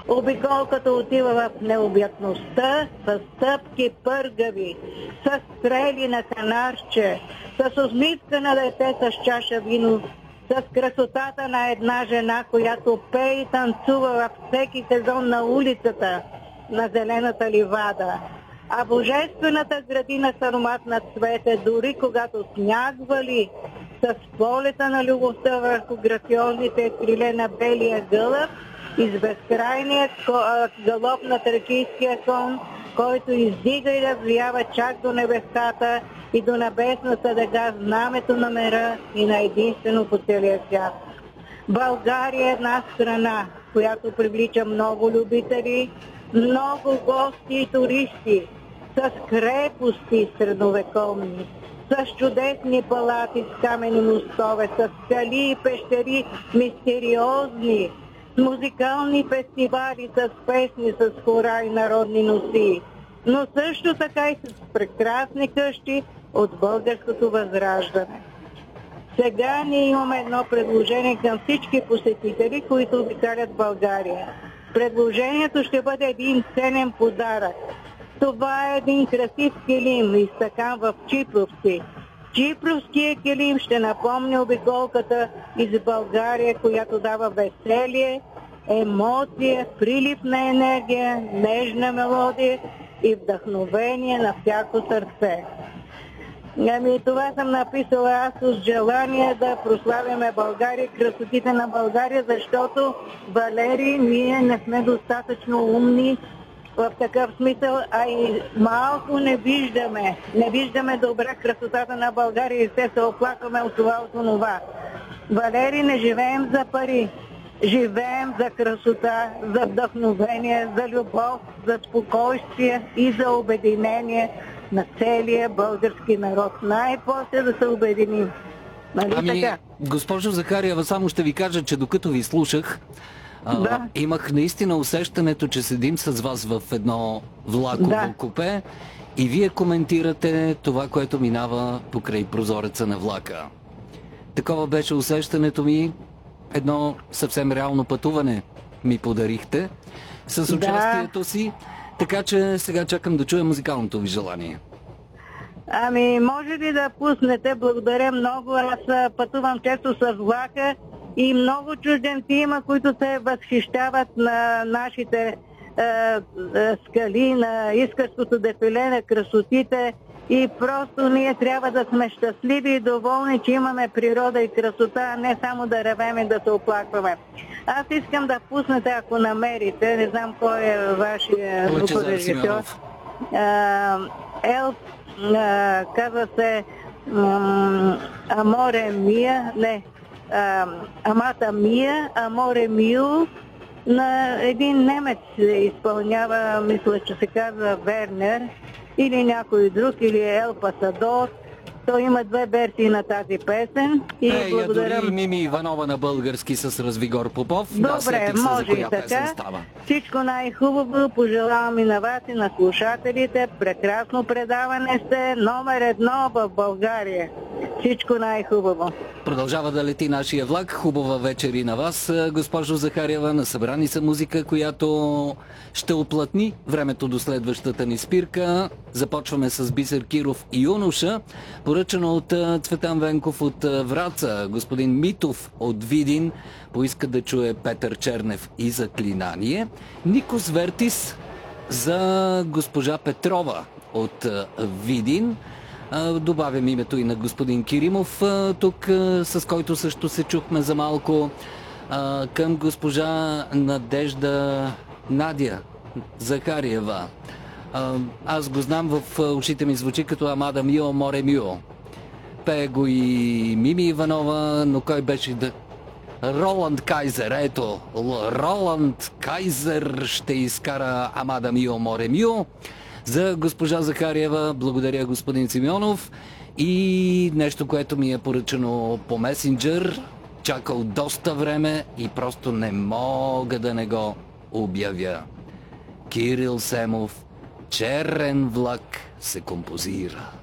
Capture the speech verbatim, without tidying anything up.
Обиколката отива в необятността, с стъпки пъргави, с стрели на канарче, с усмивка на дете с чаша вино, с красотата на една жена, която пее и танцува във всеки сезон на улицата, на зелената ливада. А божествената градина с аромат на цвете, дори когато сняг вали, с полета на любовта върху грациозните криле на белия гълъб и с безкрайният галоп на тракийския кон, който издига и развява чак до небесата и до небесната дъга знамето на мира и на единствено по целия свят. България е една страна, която привлича много любители, много гости и туристи, с крепости средновековни, с чудесни палати с камени мостове, с скали и пещери мистериозни, с музикални фестивали, с песни, с хора и народни носи, но също така и с прекрасни къщи от българското възраждане. Сега ние имаме едно предложение към всички посетители, които обикалят България. Предложението ще бъде един ценен подарък. Това е един красив килим, изтъкан в Чипровци. Чипровският килим ще напомни обиколката из България, която дава веселие, емоция, прилив на енергия, нежна мелодия и вдъхновение на всяко сърце. Ами това съм написала аз с желание да прославяме България, красотите на България, защото, Валери, ние не сме достатъчно умни в такъв смисъл, а и малко не виждаме. Не виждаме добре красотата на България и все се оплакваме от това, от това. Валери, не живеем за пари. Живеем за красота, за вдъхновение, за любов, за спокойствие и за обединение на целия български народ. Най-после да се обединим. Нали ами, така? Госпожо Захариева, само ще ви кажа, че докато ви слушах, да. а, имах наистина усещането, че седим с вас в едно влаково да. купе и вие коментирате това, което минава покрай прозореца на влака. Такова беше усещането ми. Едно съвсем реално пътуване ми подарихте с участието да. си, така че сега чакам да чуя музикалното ви желание. Ами, може ли да пуснете? Благодаря много. Аз пътувам често с влака и много чужденци има, които се възхищават на нашите е, е, скали, на искърското дефиле, на красотите. И просто ние трябва да сме щастливи и доволни, че имаме природа и красота, а не само да ревем и да се оплакваме. Аз искам да пуснете, ако намерите, не знам кой е вашия звукорежисьор. Ел, а, казва се Аморе Мия, не, а, Амата Мия, Аморе Мио, на един немец изпълнява, мисля, че се казва Вернер, или някой друг, или Ел Пасадор. Той има две версии на тази песен. И е, благодаря. Дори Мими Иванова на български с Развигор Попов. Добре, да, може и така. Всичко най-хубаво пожелавам и на вас, и на слушателите. Прекрасно предаване сте. Номер едно в България. Всичко най-хубаво. Продължава да лети нашия влак. Хубава вечер и на вас, госпожо Захариева. Насъбрани са музика, която ще оплътни времето до следващата ни спирка. Започваме с Бисер Киров и Юноша, поръчано от Цветан Венков от Враца. Господин Митов от Видин поиска да чуе Петър Чернев и Заклинание. Никос Вертис за госпожа Петрова от Видин. Добавям името и на господин Киримов тук, с който също се чухме за малко, към госпожа Надежда Надя Захариева. Аз го знам, в ушите ми звучи като Амада Мио, Море Мио. Пее го и Мими Иванова, но кой беше да... Роланд Кайзер, ето, Роланд Кайзер ще изкара Амада Мио, Море Мио. За госпожа Захариева благодаря, господин Симеонов. И нещо, което ми е поръчано по месенджер, чакал доста време и просто не мога да не го обявя. Кирил Семов, Черен влак се композира.